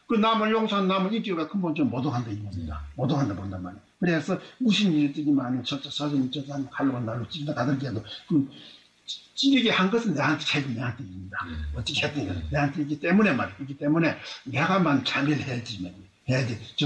그 남을 용서한 남을 인격을 근본적으로 모독한다 이겁니다. 모독한다 본단 말이에요. 그래서 무슨 일이 뜨기만 사전이 저한 칼로 날로 찔러 가들게도 그 찌르게 한 것은 내한테 책임이 있습니다. 어떻게 했든 내한테 있기 때문에 말이기 때문에 내가만 참여를 해야지.